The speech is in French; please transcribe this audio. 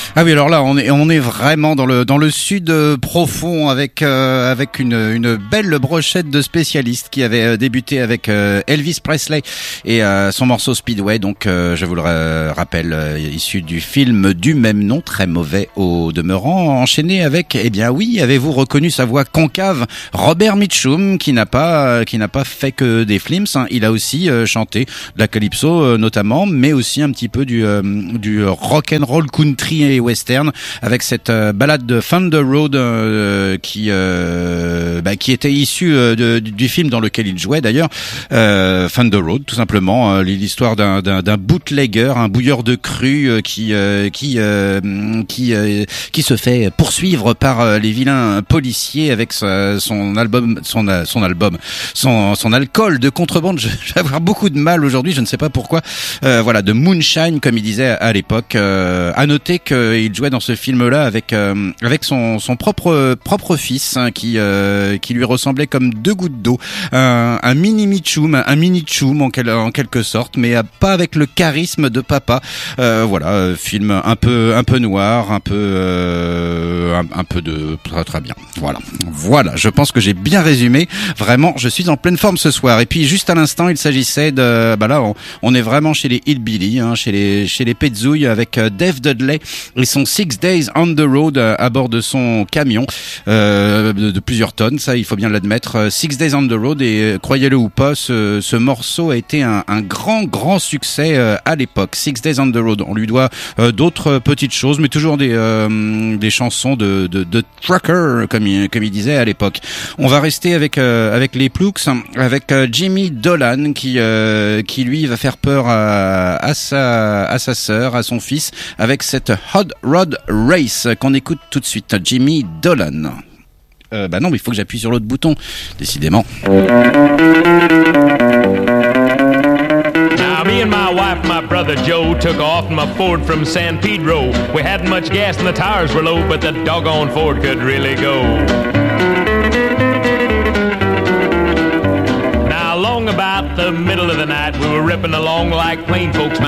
Ah oui, alors là, on est vraiment dans le sud profond avec une belle brochette de spécialistes qui avaient débuté avec Elvis Presley et son morceau Speedway. Donc, je vous le rappelle, issu du film du même nom, très mauvais au demeurant. Enchaîné avec, eh bien oui, avez-vous reconnu sa voix concave, Robert Mitchum, qui n'a pas fait que des films. Hein. Il a aussi chanté de la calypso notamment, mais aussi un petit peu du rock and roll country et western avec cette balade de Thunder Road qui était issue du film dans lequel il jouait d'ailleurs, Thunder Road tout simplement, l'histoire d'un bootlegger, un bouilleur de cru qui se fait poursuivre par les vilains policiers avec son alcool de contrebande. Je vais avoir beaucoup de mal aujourd'hui, je ne sais pas pourquoi. Voilà, de moonshine comme il disait à l'époque. À noter qu'il jouait dans ce film-là avec son propre fils, hein, qui lui ressemblait comme deux gouttes d'eau, un mini Mitchum en quelque sorte, mais pas avec le charisme de papa. Voilà, film un peu noir, un peu de très bien. Voilà, je pense que j'ai bien résumé. Vraiment, je suis en pleine forme ce soir. Et puis juste à l'instant, il s'agissait de là on est vraiment chez les Hillbilly, hein, chez les Petzouilles avec Dave Dudley et son 6 Days on the Road à bord de son camion de plusieurs tonnes, ça il faut bien l'admettre. 6 Days on the Road, et croyez-le ou pas, ce morceau a été un grand succès à l'époque. 6 Days on the Road, on lui doit d'autres petites choses, mais toujours des chansons de trucker comme il disait à l'époque. On va rester avec les Plooks, avec Jimmy Dolan qui lui va faire peur à sa sœur, à son fils, avec cette Hot Rod Race qu'on écoute tout de suite. Jimmy Dolan. Non, mais il faut que j'appuie sur l'autre bouton, décidément. Now me and my wife, my brother Joe, took off in my Ford from San Pedro. We hadn't much gas and the tires were low, but the doggone Ford could really go. Now along about the middle of the night, we were ripping along like plain folks